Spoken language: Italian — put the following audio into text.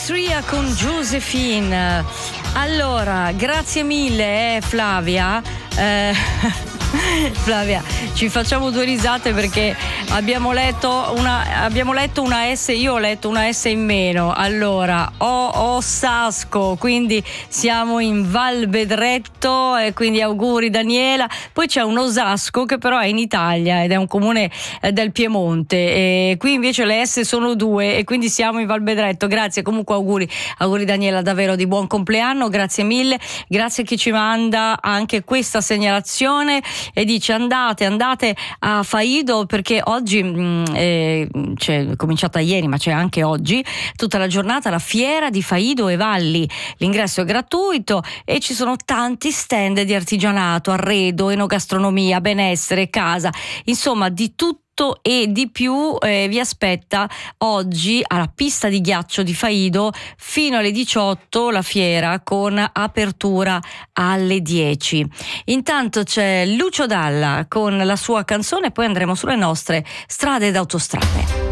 Maestria con Josephine. Allora, grazie mille Flavia. Flavia, ci facciamo due risate perché abbiamo letto una S, io ho letto una S in meno. Allora, Osasco, quindi siamo in Val Bedretto, e quindi auguri Daniela. Poi c'è un Osasco che però è in Italia ed è un comune del Piemonte, e qui invece le S sono due e quindi siamo in Val Bedretto. Grazie, comunque auguri Daniela, davvero di buon compleanno, grazie mille. Grazie a chi ci manda anche questa segnalazione e dice andate a Faido, perché oggi c'è cominciata ieri ma c'è anche oggi tutta la giornata la fiera di Faido e Valli. L'ingresso è gratuito e ci sono tanti stand di artigianato, arredo, enogastronomia, benessere, casa, insomma di tutto e di più. Vi aspetta oggi alla pista di ghiaccio di Faido fino alle 18 la fiera, con apertura alle 10. Intanto c'è Lucio Dalla con la sua canzone e poi andremo sulle nostre strade ed autostrade.